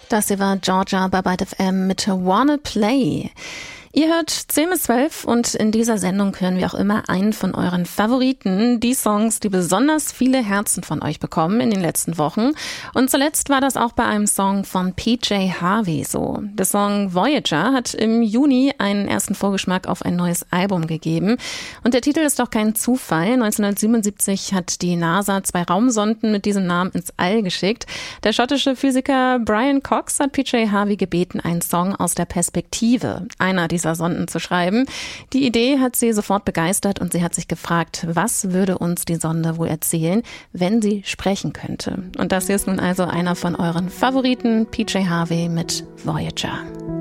Das hier war Georgia bei Byte FM mit Wanna Play. Ihr hört 10 bis 12 und in dieser Sendung hören wir auch immer einen von euren Favoriten, die Songs, die besonders viele Herzen von euch bekommen in den letzten Wochen. Und zuletzt war das auch bei einem Song von PJ Harvey so. Der Song Voyager hat im Juni einen ersten Vorgeschmack auf ein neues Album gegeben. Und der Titel ist doch kein Zufall. 1977 hat die NASA 2 Raumsonden mit diesem Namen ins All geschickt. Der schottische Physiker Brian Cox hat PJ Harvey gebeten, einen Song aus der Perspektive einer dieser Sonden zu schreiben. Die Idee hat sie sofort begeistert und sie hat sich gefragt, was würde uns die Sonde wohl erzählen, wenn sie sprechen könnte. Und das hier ist nun also einer von euren Favoriten, PJ Harvey mit Voyager.